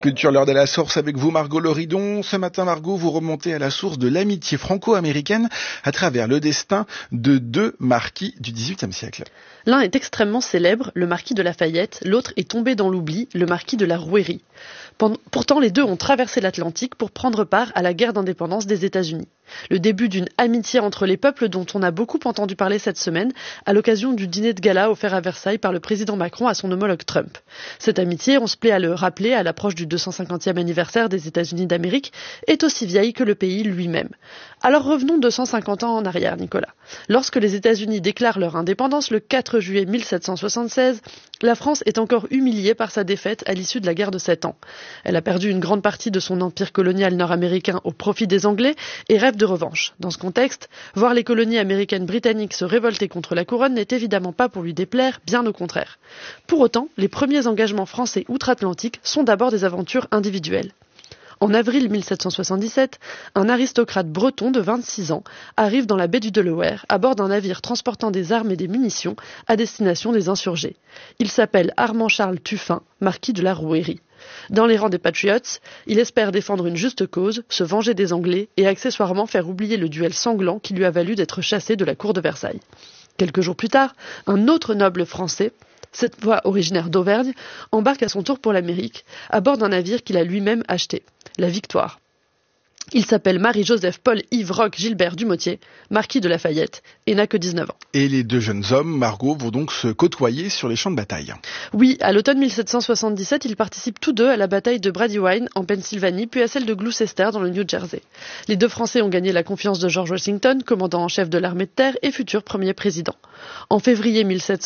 Culture, l'heure de la source avec vous, Margot Loridon. Ce matin, Margot, vous remontez à la source de l'amitié franco-américaine à travers le destin de deux marquis du XVIIIe siècle. L'un est extrêmement célèbre, le marquis de Lafayette, l'autre est tombé dans l'oubli, le marquis de la Rouërie. Pourtant, les deux ont traversé l'Atlantique pour prendre part à la guerre d'indépendance des États-Unis. Le début d'une amitié entre les peuples dont on a beaucoup entendu parler cette semaine à l'occasion du dîner de gala offert à Versailles par le président Macron à son homologue Trump. Cette amitié, on se plaît à le rappeler à l'approche du 250e anniversaire des États-Unis d'Amérique, est aussi vieille que le pays lui-même. Alors revenons 250 ans en arrière, Nicolas. Lorsque les États-Unis déclarent leur indépendance le 4 juillet 1776, la France est encore humiliée par sa défaite à l'issue de la guerre de 7 ans. Elle a perdu une grande partie de son empire colonial nord-américain au profit des Anglais et rêve de revanche. Dans ce contexte, voir les colonies américaines britanniques se révolter contre la couronne n'est évidemment pas pour lui déplaire, bien au contraire. Pour autant, les premiers engagements français outre-Atlantique sont d'abord des aventures individuelles. En avril 1777, un aristocrate breton de 26 ans arrive dans la baie du Delaware à bord d'un navire transportant des armes et des munitions à destination des insurgés. Il s'appelle Armand-Charles Tuffin, marquis de la Rouërie. Dans les rangs des Patriots, il espère défendre une juste cause, se venger des Anglais et accessoirement faire oublier le duel sanglant qui lui a valu d'être chassé de la cour de Versailles. Quelques jours plus tard, un autre noble français, cette fois originaire d'Auvergne, embarque à son tour pour l'Amérique, à bord d'un navire qu'il a lui-même acheté, la Victoire. Il s'appelle Marie-Joseph-Paul-Yves Roch Gilbert Dumotier, marquis de Lafayette, et n'a que 19 ans. Et les deux jeunes hommes, Margot, vont donc se côtoyer sur les champs de bataille. Oui, à l'automne 1777, ils participent tous deux à la bataille de Brandywine en Pennsylvanie, puis à celle de Gloucester dans le New Jersey. Les deux Français ont gagné la confiance de George Washington, commandant en chef de l'armée de terre et futur premier président. En février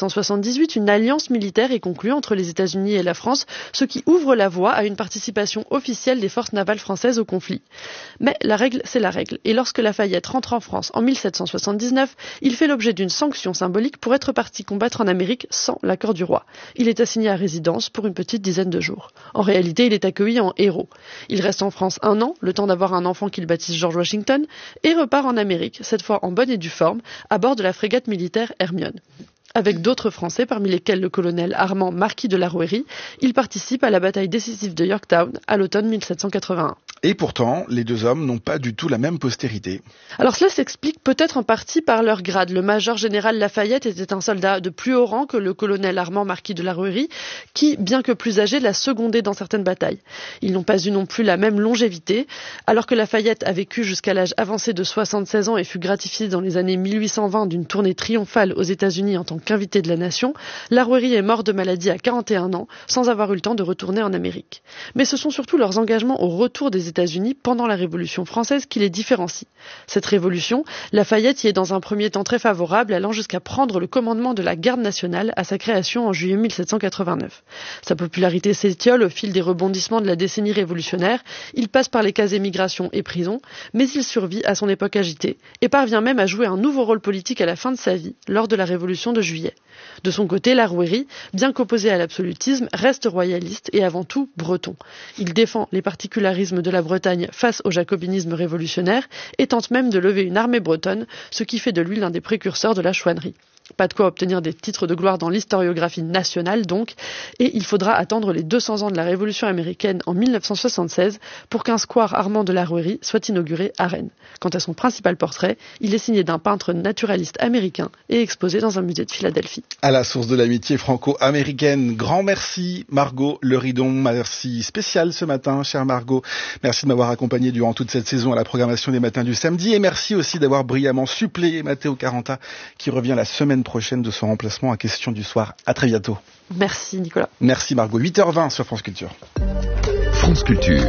1778, une alliance militaire est conclue entre les États-Unis et la France, ce qui ouvre la voie à une participation officielle des forces navales françaises au conflit. Mais la règle, c'est la règle. Et lorsque Lafayette rentre en France en 1779, il fait l'objet d'une sanction symbolique pour être parti combattre en Amérique sans l'accord du roi. Il est assigné à résidence pour une petite dizaine de jours. En réalité, il est accueilli en héros. Il reste en France 1 an, le temps d'avoir un enfant qu'il baptise George Washington, et repart en Amérique, cette fois en bonne et due forme, à bord de la frégate militaire Hermione. Avec d'autres Français, parmi lesquels le colonel Armand, marquis de la Rouërie, il participe à la bataille décisive de Yorktown à l'automne 1781. Et pourtant, les deux hommes n'ont pas du tout la même postérité. Alors cela s'explique peut-être en partie par leur grade. Le major général Lafayette était un soldat de plus haut rang que le colonel Armand, marquis de la Rouërie, qui, bien que plus âgé, l'a secondé dans certaines batailles. Ils n'ont pas eu non plus la même longévité. Alors que Lafayette a vécu jusqu'à l'âge avancé de 76 ans et fut gratifié dans les années 1820 d'une tournée triomphale aux États-Unis en tant qu'invité de la nation, la Rouërie est mort de maladie à 41 ans, sans avoir eu le temps de retourner en Amérique. Mais ce sont surtout leurs engagements au retour des États-Unis pendant la Révolution française qui les différencient. Cette révolution, Lafayette y est dans un premier temps très favorable, allant jusqu'à prendre le commandement de la Garde nationale à sa création en juillet 1789. Sa popularité s'étiole au fil des rebondissements de la décennie révolutionnaire. Il passe par les cases émigration et prison, mais il survit à son époque agitée et parvient même à jouer un nouveau rôle politique à la fin de sa vie, lors de la Révolution de juillet. De son côté, la Rouërie, bien qu'opposé à l'absolutisme, reste royaliste et avant tout breton. Il défend les particularismes de la Bretagne face au jacobinisme révolutionnaire et tente même de lever une armée bretonne, ce qui fait de lui l'un des précurseurs de la chouannerie. Pas de quoi obtenir des titres de gloire dans l'historiographie nationale donc, et il faudra attendre les 200 ans de la Révolution américaine en 1976 pour qu'un square Armand de la Rouërie soit inauguré à Rennes. Quant à son principal portrait, il est signé d'un peintre naturaliste américain et exposé dans un musée de Philadelphie. À la source de l'amitié franco-américaine, grand merci Margot Loridon, merci spécial ce matin, chère Margot. Merci de m'avoir accompagné durant toute cette saison à la programmation des matins du samedi et merci aussi d'avoir brillamment suppléé Matteo Caranta qui revient la semaine prochaine de son remplacement à Question du soir. À très bientôt. Merci Nicolas. Merci Margot. 8h20 sur France Culture. France Culture.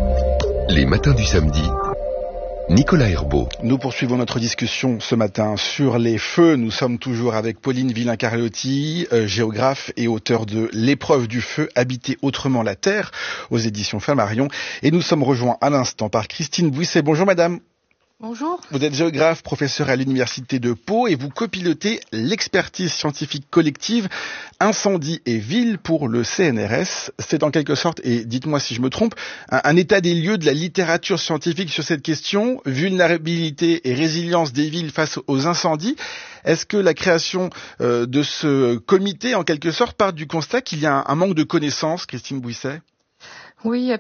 Les matins du samedi. Nicolas Herbeau. Nous poursuivons notre discussion ce matin sur les feux. Nous sommes toujours avec Pauline Villain-Carlotti, géographe et auteur de L'épreuve du feu, habiter autrement la terre, aux éditions Flammarion. Et nous sommes rejoints à l'instant par Christine Bouisset. Bonjour madame. Bonjour. Vous êtes géographe, professeur à l'université de Pau et vous copilotez l'expertise scientifique collective Incendie et Ville pour le CNRS. C'est en quelque sorte, et dites-moi si je me trompe, un état des lieux de la littérature scientifique sur cette question, vulnérabilité et résilience des villes face aux incendies. Est-ce que la création de ce comité, en quelque sorte, part du constat qu'il y a un manque de connaissances, Christine Bouisset ? Oui,